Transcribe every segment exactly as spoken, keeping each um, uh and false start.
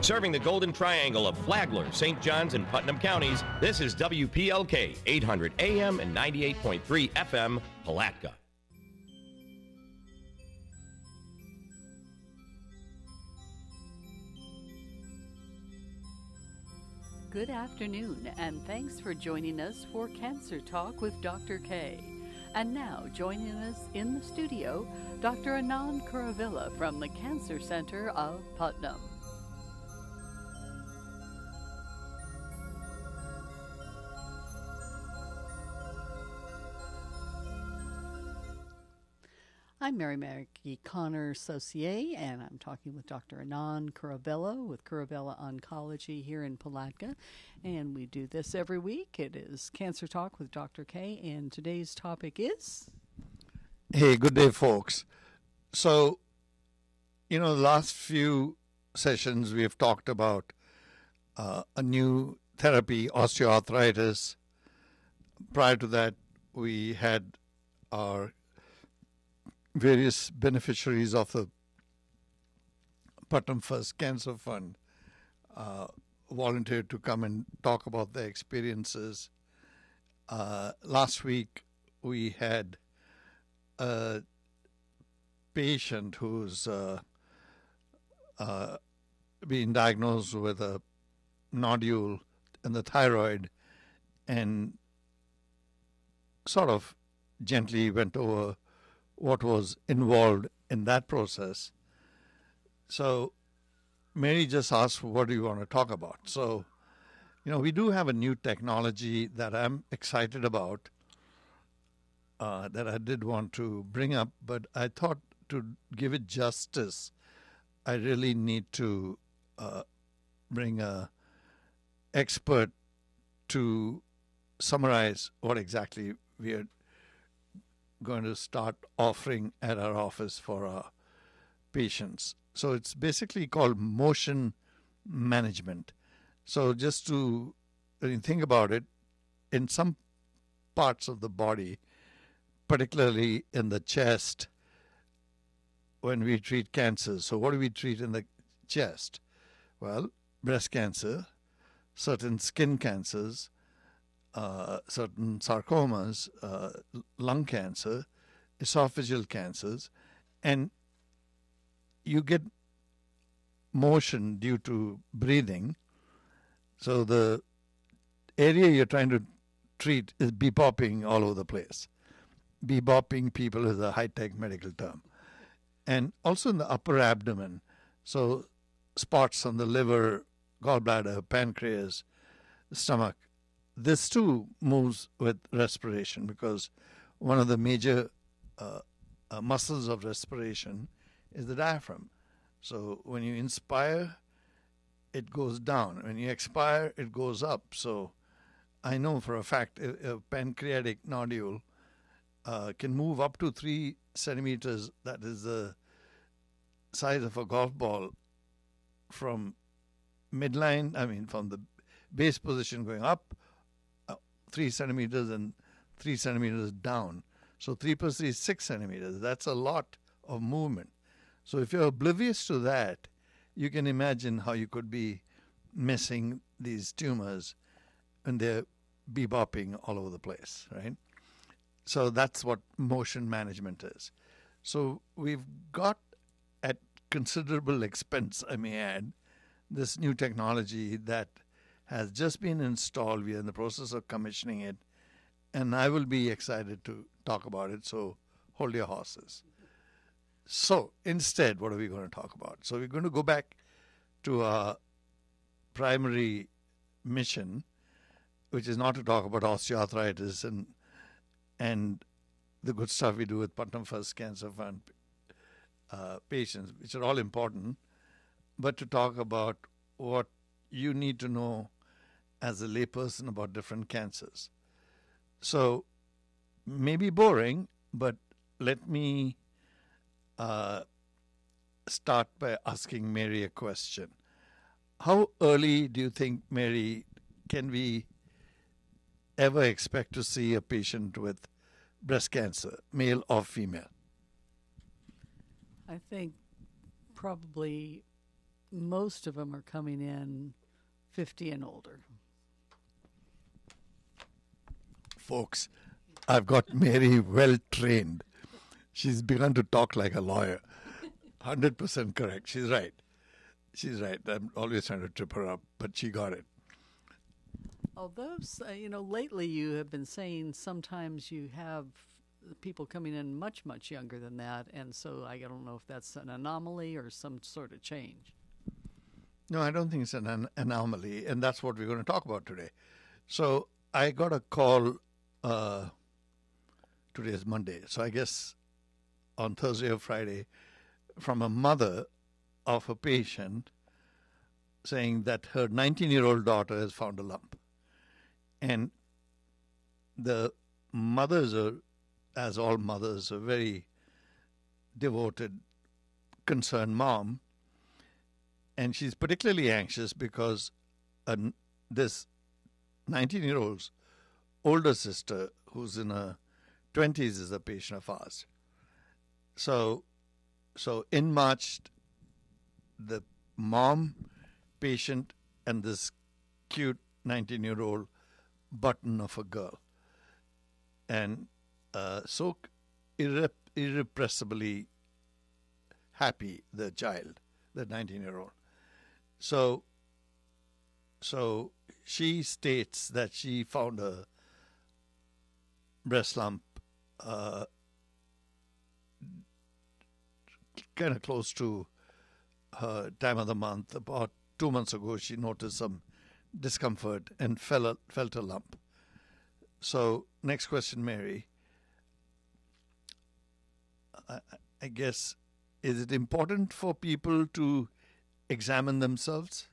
Serving the Golden Triangle of Flagler, Saint Johns, and Putnam counties, this is W P L K, eight hundred A M and ninety-eight point three F M, Palatka. Good afternoon, and thanks for joining us for Cancer Talk with Doctor K. And now, joining us in the studio, Doctor Anand Kuravilla from the Cancer Center of Putnam. I'm Mary Maggie Connor Saucier, and I'm talking with Doctor Anand Kuravilla with Kuravilla Oncology here in Palatka. And we do this every week. It is Cancer Talk with Doctor K, and today's topic is? Hey, good day, folks. So, you know, the last few sessions we have talked about uh, a new therapy, osteoarthritis. Prior to that, we had our various beneficiaries of the Putnam First Cancer Fund uh, volunteered to come and talk about their experiences. Uh, last week, we had a patient who's uh, uh, been diagnosed with a nodule in the thyroid and sort of gently went over what was involved in that process. So Mary just asked, what do you want to talk about? So, you know, we do have a new technology that I'm excited about uh, that I did want to bring up, but I thought to give it justice, I really need to uh, bring a expert to summarize what exactly we are going to start offering at our office for our patients. So it's basically called motion management. So just to when you think about it, in some parts of the body, particularly in the chest, when we treat cancers, so what do we treat in the chest? Well, breast cancer, certain skin cancers, Uh, certain sarcomas, uh, lung cancer, esophageal cancers, and you get motion due to breathing. So the area you're trying to treat is bebopping all over the place. Bebopping people is a high-tech medical term. And also in the upper abdomen, so spots on the liver, gallbladder, pancreas, stomach. This too moves with respiration because one of the major uh, uh, muscles of respiration is the diaphragm. So when you inspire, it goes down. When you expire, it goes up. So I know for a fact a, a pancreatic nodule uh, can move up to three centimeters. That is the size of a golf ball from midline, I mean from the base position going up, three centimeters and three centimeters down. So three plus three is six centimeters. That's a lot of movement. So if you're oblivious to that, you can imagine how you could be missing these tumors and they're bebopping all over the place, right? So that's what motion management is. So we've got, at considerable expense, I may add, this new technology that has just been installed. We are in the process of commissioning it, and I will be excited to talk about it, so hold your horses. So instead, what are we going to talk about? So we're going to go back to our primary mission, which is not to talk about osteoarthritis and and the good stuff we do with Putnam First Cancer Fund uh, patients, which are all important, but to talk about what you need to know as a layperson about different cancers. So, maybe boring, but let me uh, start by asking Mary a question. How early do you think, Mary, can we ever expect to see a patient with breast cancer, male or female? I think probably most of them are coming in fifty and older. Folks, I've got Mary well trained. She's begun to talk like a lawyer. one hundred percent correct. She's right. She's right. I'm always trying to trip her up, but she got it. Although, uh, you know, lately you have been saying sometimes you have people coming in much, much younger than that, and so I don't know if that's an anomaly or some sort of change. No, I don't think it's an, an anomaly, and that's what we're going to talk about today. So I got a call, uh, today is Monday, so I guess on Thursday or Friday, from a mother of a patient saying that her nineteen-year-old daughter has found a lump. And the mothers are, as all mothers, a very devoted, concerned mom. And she's particularly anxious because uh, this nineteen-year-old's older sister, who's in her twenties, is a patient of ours. So, so in marched the mom, patient, and this cute nineteen-year-old button of a girl. And uh, so irre- irrepressibly happy, the child, the nineteen-year-old. So, so she states that she found a breast lump uh, kind of close to her time of the month. About two months ago, she noticed some discomfort and fell a, felt a lump. So, next question, Mary. I, I guess, is it important for people to examine themselves?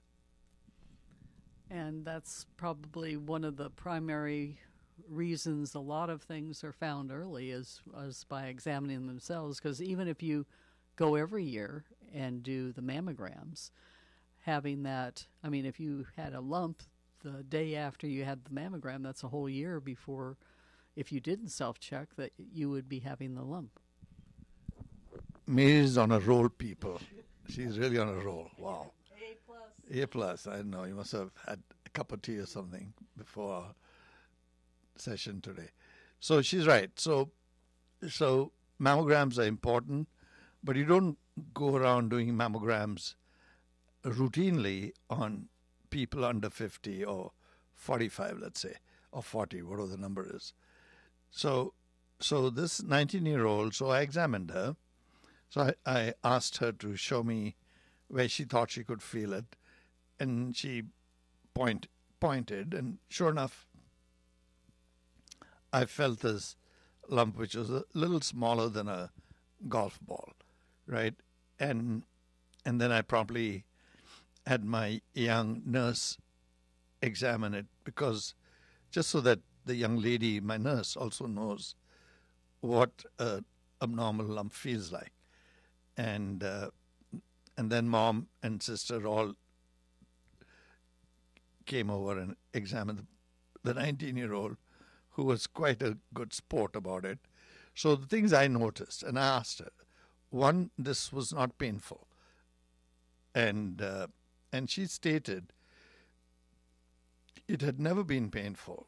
And that's probably one of the primary reasons a lot of things are found early is, is by examining themselves. Because even if you go every year and do the mammograms, having that, I mean, if you had a lump the day after you had the mammogram, that's a whole year before, if you didn't self-check, that you would be having the lump. Mary's on a roll, people. She's really on a roll. Wow. A plus. A plus. I don't know. You must have had a cup of tea or something before our session today. So she's right. So, so mammograms are important, but you don't go around doing mammograms routinely on people under fifty or forty-five, let's say, or forty, whatever the number is. So, so this nineteen-year-old, so I examined her. So I, I asked her to show me where she thought she could feel it, and she point, pointed, and sure enough, I felt this lump, which was a little smaller than a golf ball, right? And and then I promptly had my young nurse examine it, because just so that the young lady, my nurse, also knows what an abnormal lump feels like. And uh, and then mom and sister all came over and examined the nineteen-year-old, who was quite a good sport about it. So the things I noticed, and I asked her, one, this was not painful. And uh, and she stated it had never been painful.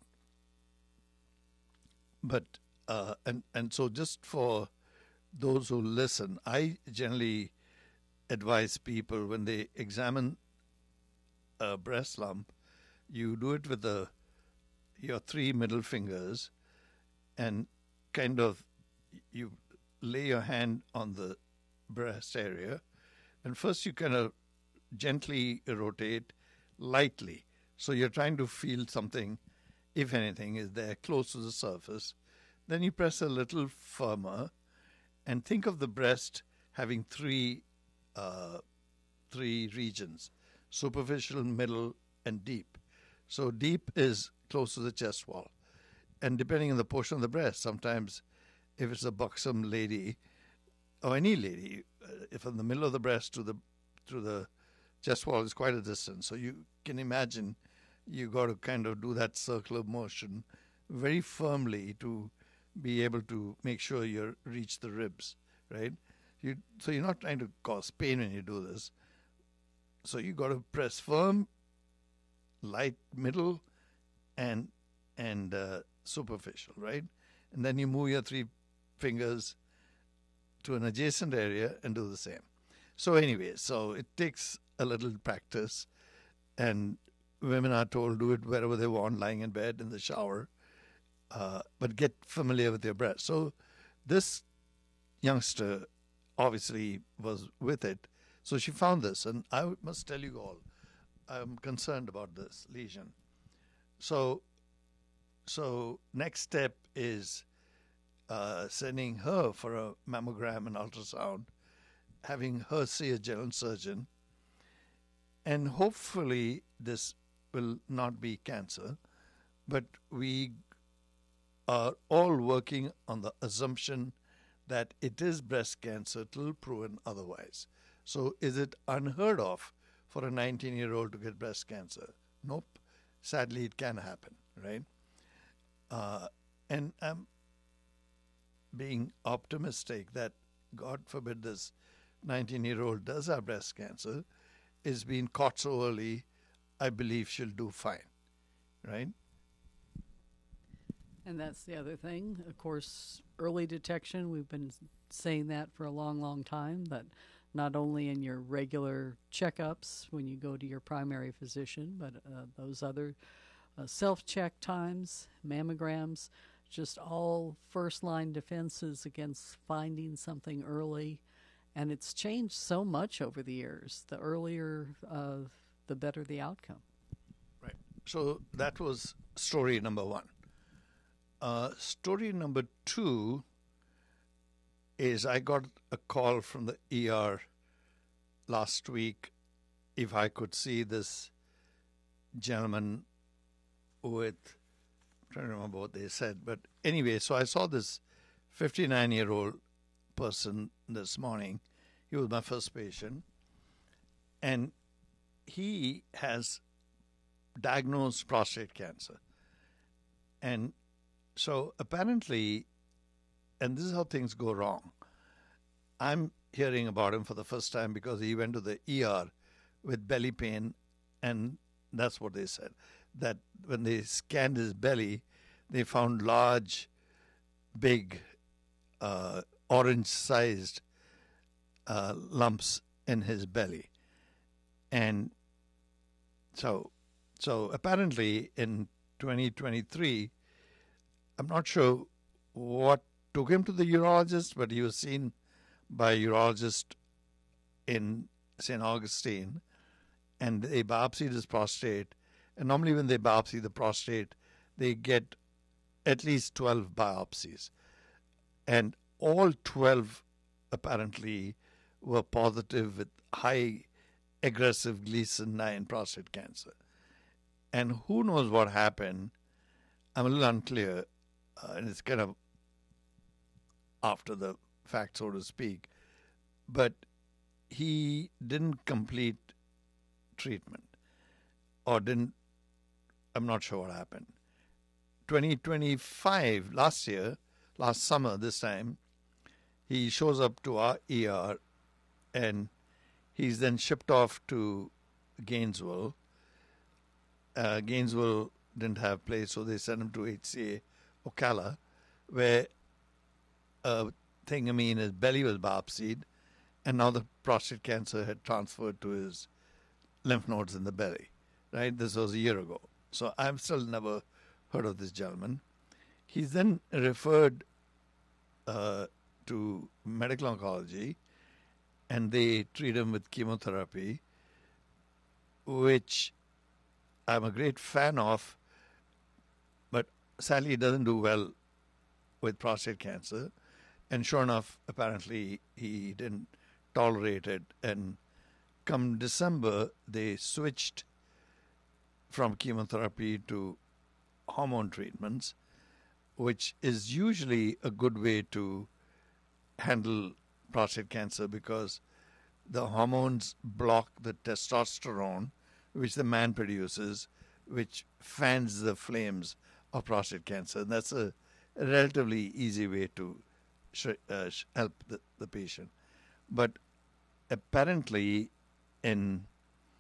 But, uh, and, and so just for those who listen, I generally advise people when they examine a breast lump, you do it with the, your three middle fingers, and kind of you lay your hand on the breast area, and first you kind of gently rotate lightly. So you're trying to feel something, if anything, is there close to the surface. Then you press a little firmer, and think of the breast having three uh, three regions: superficial, middle, and deep. So deep is close to the chest wall. And depending on the portion of the breast, sometimes if it's a buxom lady, or any lady, if from the middle of the breast to the to the chest wall is quite a distance. So you can imagine you got to kind of do that circular motion very firmly to be able to make sure you reach the ribs, right? You, so you're not trying to cause pain when you do this. so you got to press firm, light, middle, and and uh, superficial, right? And then you move your three fingers to an adjacent area and do the same. So anyway, so it takes a little practice, and women are told do it wherever they want, lying in bed, in the shower, uh, but get familiar with your breath. So this youngster obviously was with it. So she found this, and I must tell you all, I'm concerned about this lesion. So, so next step is uh, sending her for a mammogram and ultrasound, having her see a general surgeon, and hopefully this will not be cancer, but we are all working on the assumption that it is breast cancer till proven otherwise. So is it unheard of for a nineteen-year-old to get breast cancer? Nope. Sadly, it can happen, right? Uh, and I'm being optimistic that, God forbid, this nineteen-year-old does have breast cancer, is being caught so early, I believe she'll do fine, right? And that's the other thing. Of course, early detection, we've been saying that for a long, long time, that not only in your regular checkups when you go to your primary physician, but uh, those other uh, self-check times, mammograms, just all first-line defenses against finding something early. And it's changed so much over the years. The earlier, uh, the better the outcome. Right. So that was story number one. Uh, story number two is I got a call from the E R last week if I could see this gentleman with, I'm trying to remember what they said, but anyway, so I saw this fifty-nine-year-old person this morning. He was my first patient, and he has diagnosed prostate cancer. And so apparently, and this is how things go wrong, I'm hearing about him for the first time because he went to the E R with belly pain, and that's what they said, that when they scanned his belly, they found large, big, uh, orange-sized uh, lumps in his belly. And so, so apparently in twenty twenty-three, I'm not sure what took him to the urologist, but he was seen by a urologist in Saint Augustine, and they biopsied his prostate. And normally when they biopsy the prostate, they get at least twelve biopsies. And all twelve apparently were positive with high aggressive Gleason nine prostate cancer. And who knows what happened? I'm a little unclear, uh, and it's kind of after the fact, so to speak. But he didn't complete treatment, or didn't, I'm not sure what happened. twenty twenty-five, last year, last summer, this time, he shows up to our E R, and he's then shipped off to Gainesville. Uh, Gainesville didn't have place, so they sent him to H C A Ocala, where a thing, I mean, his belly was biopsied, and now the prostate cancer had transferred to his lymph nodes in the belly, right? This was a year ago. So I've still never heard of this gentleman. He's then referred uh, to medical oncology, and they treat him with chemotherapy, which I'm a great fan of, but sadly it doesn't do well with prostate cancer. And sure enough, apparently he didn't tolerate it. And come December, they switched from chemotherapy to hormone treatments, which is usually a good way to handle prostate cancer because the hormones block the testosterone, which the man produces, which fans the flames of prostate cancer. And that's a relatively easy way to sh- uh, sh- help the, the patient. But apparently in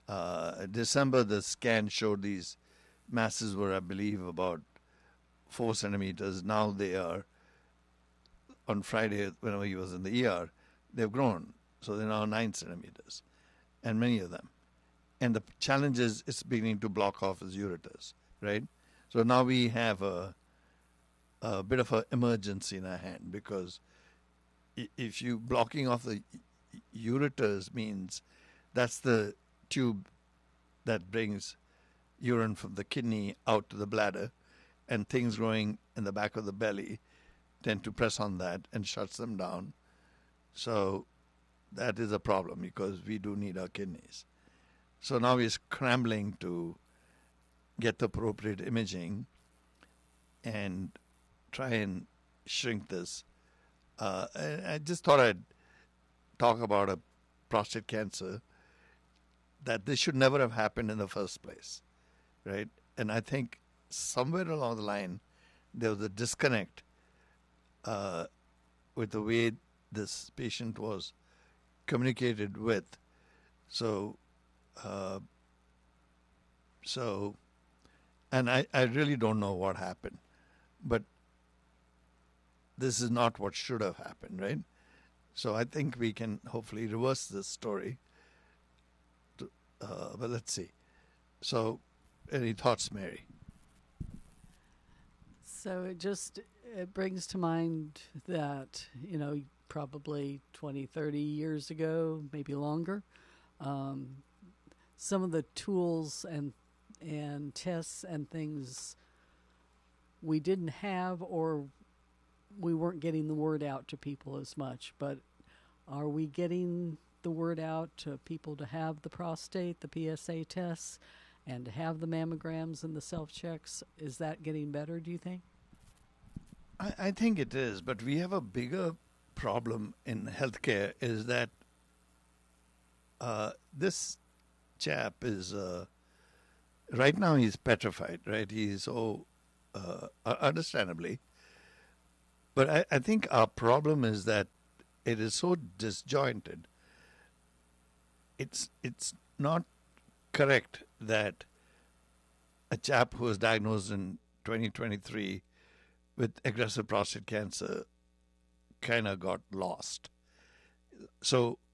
uh, December, the scan showed these masses were, I believe, about four centimeters. Now they are, on Friday, whenever he was in the E R, they've grown. So they're now nine centimeters, and many of them. And the challenge is it's beginning to block off his ureters, right? So now we have a, a bit of an emergency in our hand, because if you blocking off the ureters means that's the tube that brings urine from the kidney out to the bladder, and things growing in the back of the belly tend to press on that and shuts them down. So that is a problem, because we do need our kidneys. So now we're scrambling to get the appropriate imaging and try and shrink this. Uh, I just thought I'd talk about a prostate cancer, that this should never have happened in the first place, right? And I think somewhere along the line, there was a disconnect uh, with the way this patient was communicated with. So, uh, so, and I, I really don't know what happened, but this is not what should have happened, right? So I think we can hopefully reverse this story. To, uh, but let's see. So, any thoughts, Mary? So it just it brings to mind that, you know, probably twenty, thirty years ago, maybe longer, um, some of the tools and and tests and things we didn't have, or we weren't getting the word out to people as much. But are we getting the word out to people to have the prostate, the P S A tests, and to have the mammograms and the self-checks? Is that getting better, do you think? I, I think it is, but we have a bigger problem in healthcare, is that uh, this chap is, uh, right now he's petrified, right? He's so, uh, understandably. But I, I think our problem is that it is so disjointed. It's it's not correct that a chap who was diagnosed in twenty twenty-three with aggressive prostate cancer kind of got lost. So